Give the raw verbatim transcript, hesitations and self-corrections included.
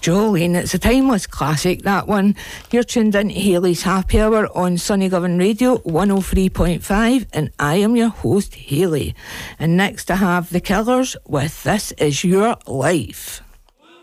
Jolene, it's a timeless classic, that one. You're tuned in to Hayley's Happy Hour on Sunnygovan Radio one oh three point five, and I am your host, Hayley. And next I have The Killers with This Is Your Life.